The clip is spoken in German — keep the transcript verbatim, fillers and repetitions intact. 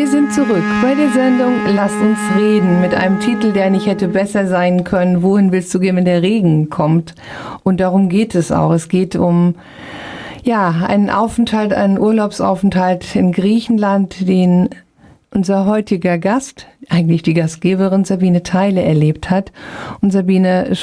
Wir sind zurück bei der Sendung Lasst uns reden mit einem Titel, der nicht hätte besser sein können. Wohin willst du gehen, wenn der Regen kommt? Und darum geht es auch. Es geht um ja, einen Aufenthalt, einen Urlaubsaufenthalt in Griechenland, den unser heutiger Gast, eigentlich die Gastgeberin Sabine Theile, erlebt hat. Und Sabine